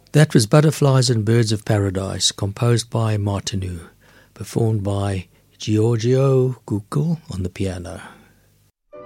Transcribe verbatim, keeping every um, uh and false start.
That was Butterflies and Birds of Paradise, composed by Martinu, performed by Giorgio Gukul on the piano.